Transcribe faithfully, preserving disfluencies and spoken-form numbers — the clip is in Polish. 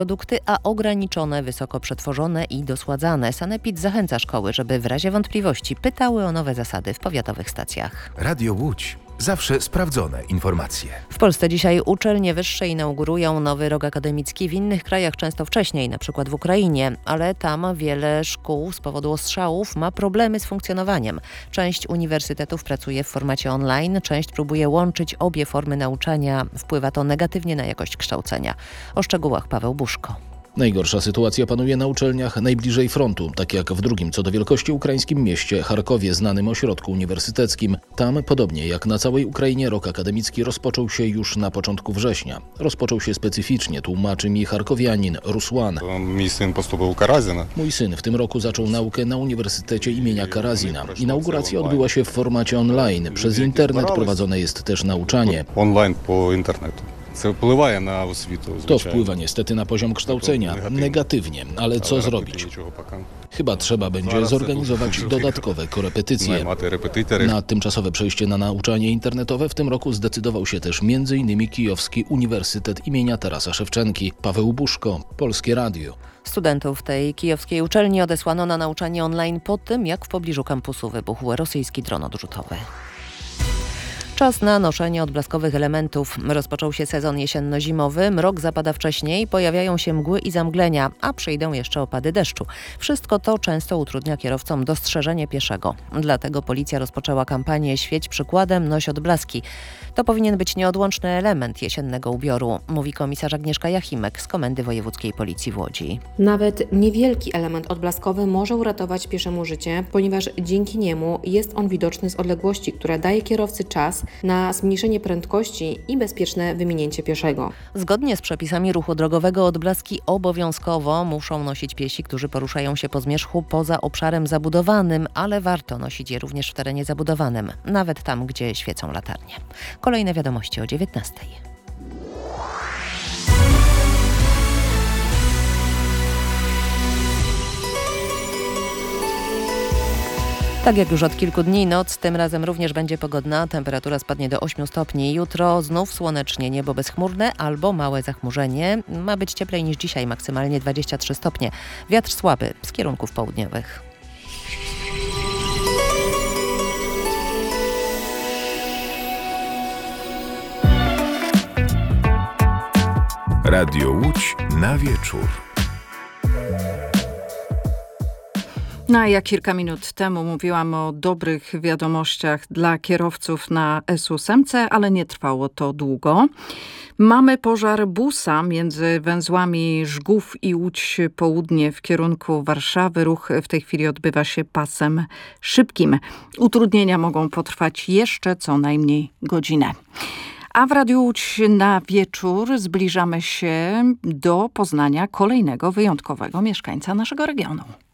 produkty, a ograniczone, wysoko przetworzone i dosładzane. Sanepid zachęca szkoły, żeby w razie wątpliwości pytały o nowe zasady w powiatowych stacjach. Radio Łódź. Zawsze sprawdzone informacje. W Polsce dzisiaj uczelnie wyższe inaugurują nowy rok akademicki. W innych krajach często wcześniej, na przykład w Ukrainie, ale tam wiele szkół z powodu ostrzałów ma problemy z funkcjonowaniem. Część uniwersytetów pracuje w formacie online, część próbuje łączyć obie formy nauczania. Wpływa to negatywnie na jakość kształcenia. O szczegółach Paweł Buszko. Najgorsza sytuacja panuje na uczelniach najbliżej frontu, tak jak w drugim co do wielkości ukraińskim mieście Charkowie, znanym ośrodku uniwersyteckim. Tam, podobnie jak na całej Ukrainie, rok akademicki rozpoczął się już na początku września. Rozpoczął się specyficznie, tłumaczy mi charkowianin Rusłan. Mój syn поступив у Каразіна. Mój syn w tym roku zaczął naukę na Uniwersytecie imienia Karazina. Inauguracja odbyła się w formacie online. Przez internet prowadzone jest też nauczanie. Онлайн по інтернету. Це впливає на освіту, To звичайно. wpływa niestety na poziom kształcenia. Negatywnie, ale co zrobić? Chyba trzeba będzie zorganizować dodatkowe korepetycje. Наймати репетиторів. Na tymczasowe przejście na nauczanie internetowe w tym roku zdecydował się też między innymi Kijowski Uniwersytet imienia Tarasa Szewczenki. Paweł Buszko, Polskie Radio. Studentów tej kijowskiej uczelni odesłano na nauczanie online po tym, jak w pobliżu kampusu wybuchł rosyjski dron odrzutowy. Czas na noszenie odblaskowych elementów. Rozpoczął się sezon jesienno-zimowy, mrok zapada wcześniej, pojawiają się mgły i zamglenia, a przyjdą jeszcze opady deszczu. Wszystko to często utrudnia kierowcom dostrzeżenie pieszego. Dlatego policja rozpoczęła kampanię Świeć przykładem, noś odblaski. To powinien być nieodłączny element jesiennego ubioru, mówi komisarz Agnieszka Jachimek z Komendy Wojewódzkiej Policji w Łodzi. Nawet niewielki element odblaskowy może uratować pieszemu życie, ponieważ dzięki niemu jest on widoczny z odległości, która daje kierowcy czas na zmniejszenie prędkości i bezpieczne wyminięcie pieszego. Zgodnie z przepisami ruchu drogowego odblaski obowiązkowo muszą nosić piesi, którzy poruszają się po zmierzchu poza obszarem zabudowanym, ale warto nosić je również w terenie zabudowanym, nawet tam, gdzie świecą latarnie. Kolejne wiadomości o dziewiętnastej. Tak jak już od kilku dni, noc tym razem również będzie pogodna. Temperatura spadnie do ośmiu stopni. Jutro znów słonecznie, niebo bezchmurne albo małe zachmurzenie. Ma być cieplej niż dzisiaj, maksymalnie dwadzieścia trzy stopnie. Wiatr słaby z kierunków południowych. Radio Łódź na wieczór. No a ja kilka minut temu mówiłam o dobrych wiadomościach dla kierowców na S osiem, ale nie trwało to długo. Mamy pożar busa między węzłami Żgów i Łódź Południe w kierunku Warszawy. Ruch w tej chwili odbywa się pasem szybkim. Utrudnienia mogą potrwać jeszcze co najmniej godzinę. A w Radiu Łódź na wieczór zbliżamy się do poznania kolejnego wyjątkowego mieszkańca naszego regionu.